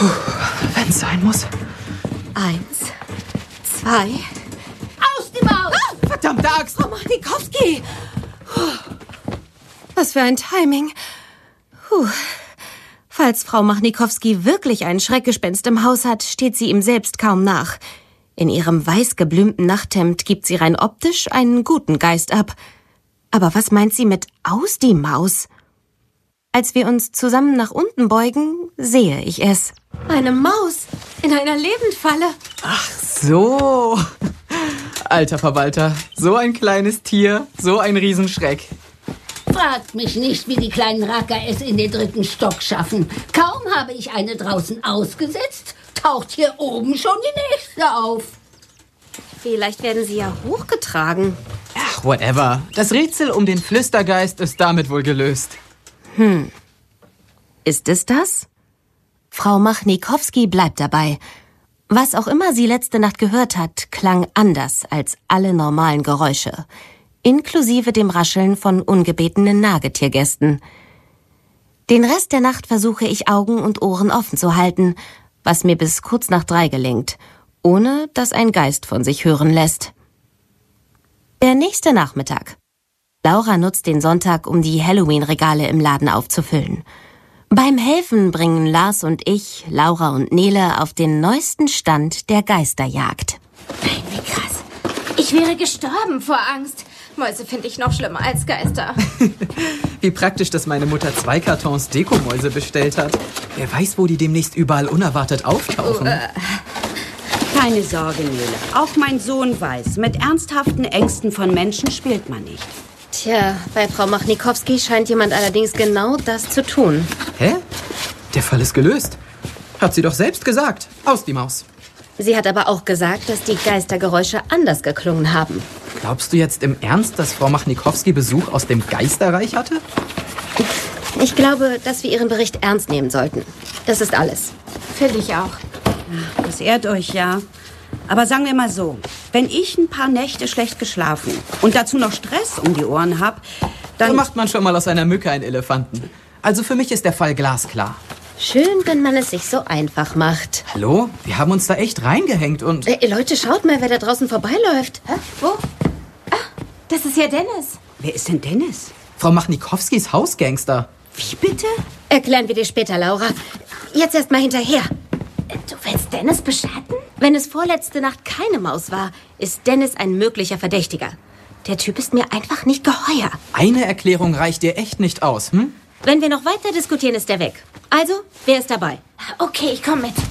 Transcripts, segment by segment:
Wenn's sein muss. 1, 2... Aus die Maus! Verdammte Axt! Frau Machnikowski! Was für ein Timing. Falls Frau Machnikowski wirklich ein Schreckgespenst im Haus hat, steht sie ihm selbst kaum nach. In ihrem weiß geblümten Nachthemd gibt sie rein optisch einen guten Geist ab. Aber was meint sie mit aus die Maus? Als wir uns zusammen nach unten beugen, sehe ich es. Eine Maus in einer Lebendfalle. Ach so. Alter Verwalter, so ein kleines Tier, so ein Riesenschreck. Fragt mich nicht, wie die kleinen Racker es in den 3. Stock schaffen. Kaum habe ich eine draußen ausgesetzt, taucht hier oben schon die nächste auf. Vielleicht werden sie ja hochgetragen. Ach, whatever. Das Rätsel um den Flüstergeist ist damit wohl gelöst. Ist es das? Frau Machnikowski bleibt dabei. Was auch immer sie letzte Nacht gehört hat, klang anders als alle normalen Geräusche. Inklusive dem Rascheln von ungebetenen Nagetiergästen. Den Rest der Nacht versuche ich Augen und Ohren offen zu halten, was mir bis kurz nach 3 gelingt, ohne dass ein Geist von sich hören lässt. Der nächste Nachmittag. Laura nutzt den Sonntag, um die Halloween-Regale im Laden aufzufüllen. Beim Helfen bringen Lars und ich, Laura und Nele, auf den neuesten Stand der Geisterjagd. Nein, wie krass. Ich wäre gestorben vor Angst. Mäuse finde ich noch schlimmer als Geister. Wie praktisch, dass meine Mutter 2 Kartons Dekomäuse bestellt hat. Wer weiß, wo die demnächst überall unerwartet auftauchen. Keine Sorge, Nele. Auch mein Sohn weiß, mit ernsthaften Ängsten von Menschen spielt man nicht. Tja, bei Frau Machnikowski scheint jemand allerdings genau das zu tun. Hä? Der Fall ist gelöst. Hat sie doch selbst gesagt. Aus die Maus. Sie hat aber auch gesagt, dass die Geistergeräusche anders geklungen haben. Glaubst du jetzt im Ernst, dass Frau Machnikowski Besuch aus dem Geisterreich hatte? Ich glaube, dass wir ihren Bericht ernst nehmen sollten. Das ist alles. Finde ich auch. Das ehrt euch, ja. Aber sagen wir mal so, wenn ich ein paar Nächte schlecht geschlafen und dazu noch Stress um die Ohren habe, dann... So macht man schon mal aus einer Mücke einen Elefanten. Also für mich ist der Fall glasklar. Schön, wenn man es sich so einfach macht. Hallo? Wir haben uns da echt reingehängt und... Leute, schaut mal, wer da draußen vorbeiläuft. Hä? Wo? Das ist ja Dennis. Wer ist denn Dennis? Frau Machnikowskis Hausgangster. Wie bitte? Erklären wir dir später, Laura. Jetzt erst mal hinterher. Du willst Dennis beschatten? Wenn es vorletzte Nacht keine Maus war, ist Dennis ein möglicher Verdächtiger. Der Typ ist mir einfach nicht geheuer. Eine Erklärung reicht dir echt nicht aus, hm? Wenn wir noch weiter diskutieren, ist er weg. Also, wer ist dabei? Okay, ich komme mit.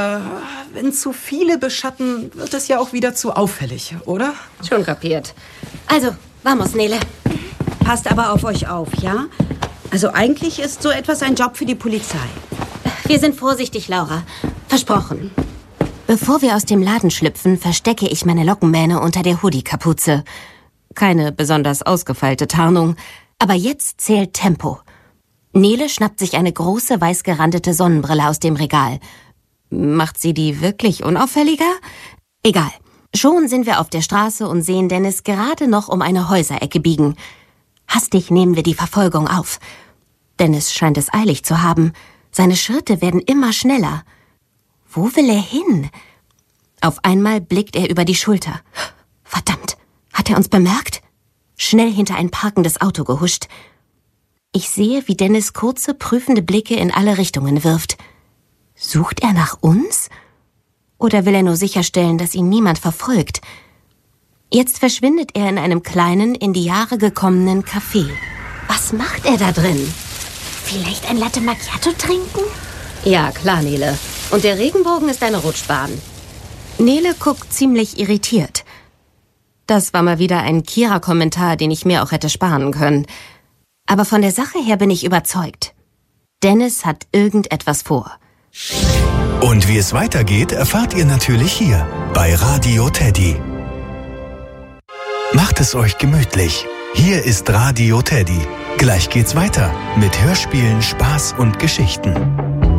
Wenn zu viele beschatten, wird es ja auch wieder zu auffällig, oder? Schon kapiert. Also, vamos, Nele. Passt aber auf euch auf, ja? Also eigentlich ist so etwas ein Job für die Polizei. Wir sind vorsichtig, Laura. Versprochen. Bevor wir aus dem Laden schlüpfen, verstecke ich meine Lockenmähne unter der Hoodie-Kapuze. Keine besonders ausgefeilte Tarnung, aber jetzt zählt Tempo. Nele schnappt sich eine große, weiß gerandete Sonnenbrille aus dem Regal. Macht sie die wirklich unauffälliger? Egal. Schon sind wir auf der Straße und sehen Dennis gerade noch um eine Häuserecke biegen. Hastig nehmen wir die Verfolgung auf. Dennis scheint es eilig zu haben. Seine Schritte werden immer schneller. Wo will er hin? Auf einmal blickt er über die Schulter. Verdammt, hat er uns bemerkt? Schnell hinter ein parkendes Auto gehuscht. Ich sehe, wie Dennis kurze, prüfende Blicke in alle Richtungen wirft. Sucht er nach uns? Oder will er nur sicherstellen, dass ihn niemand verfolgt? Jetzt verschwindet er in einem kleinen, in die Jahre gekommenen Café. Was macht er da drin? Vielleicht ein Latte Macchiato trinken? Ja, klar, Nele. Und der Regenbogen ist eine Rutschbahn. Nele guckt ziemlich irritiert. Das war mal wieder ein Kira-Kommentar, den ich mir auch hätte sparen können. Aber von der Sache her bin ich überzeugt. Dennis hat irgendetwas vor. Und wie es weitergeht, erfahrt ihr natürlich hier bei Radio Teddy. Macht es euch gemütlich. Hier ist Radio Teddy. Gleich geht's weiter mit Hörspielen, Spaß und Geschichten.